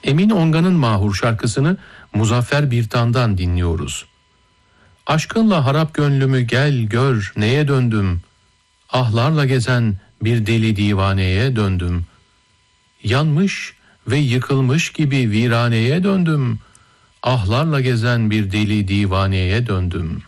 Emin Ongan'ın mahur şarkısını Muzaffer Birtan'dan dinliyoruz. Aşkınla harap gönlümü gel gör neye döndüm. Ahlarla gezen bir deli divaneye döndüm. Yanmış ve yıkılmış gibi viraneye döndüm. Ahlarla gezen bir deli divaneye döndüm.